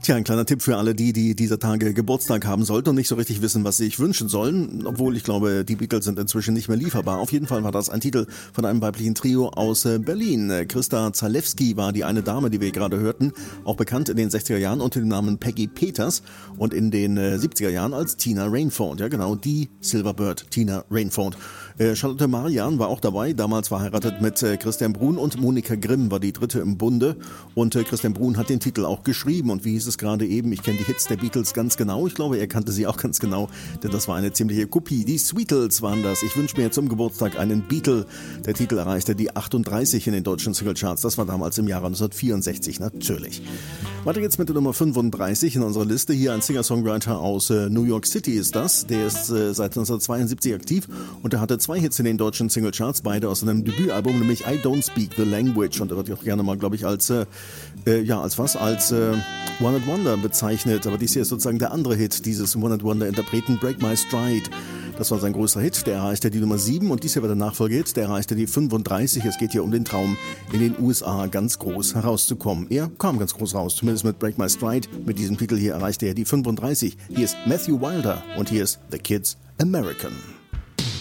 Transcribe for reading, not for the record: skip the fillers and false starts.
Tja, ein kleiner Tipp für alle die dieser Tage Geburtstag haben sollten und nicht so richtig wissen, was sie sich wünschen sollen. Obwohl, ich glaube, die Beatles sind inzwischen nicht mehr lieferbar. Auf jeden Fall war das ein Titel von einem weiblichen Trio aus Berlin. Christa Zalewski war die eine Dame, die wir gerade hörten, auch bekannt in den 60er Jahren unter dem Namen Peggy Peters und in den 70er Jahren als Tina Rainford. Ja genau, die Silverbird Tina Rainford. Charlotte Marian war auch dabei, damals verheiratet mit Christian Bruhn, und Monika Grimm war die dritte im Bunde. Und Christian Bruhn hat den Titel auch geschrieben. Und wie hieß es gerade eben, ich kenne die Hits der Beatles ganz genau. Ich glaube, er kannte sie auch ganz genau, denn das war eine ziemliche Kopie. Die Sweetles waren das. Ich wünsche mir zum Geburtstag einen Beatle. Der Titel erreichte die 38 in den deutschen Singlecharts. Das war damals im Jahre 1964, natürlich. Weiter geht's mit der Nummer 35 in unserer Liste. Hier ein Singer-Songwriter aus New York City ist das. Der ist seit 1972 aktiv und er hatte 2 Hits in den deutschen Singlecharts, beide aus seinem Debütalbum, nämlich I Don't Speak the Language. Und er wird auch gerne mal, glaube ich, als One Hit Wonder bezeichnet. Aber dies hier ist sozusagen der andere Hit dieses One Hit Wonder Interpreten, Break My Stride. Das war sein größter Hit, der erreichte die Nummer 7 und dies hier war der Nachfolgehit, der erreichte die 35. Es geht hier um den Traum, in den USA ganz groß herauszukommen. Er kam ganz groß raus, zumindest mit Break My Stride. Mit diesem Titel hier erreichte er die 35. Hier ist Matthew Wilder und hier ist The Kids American.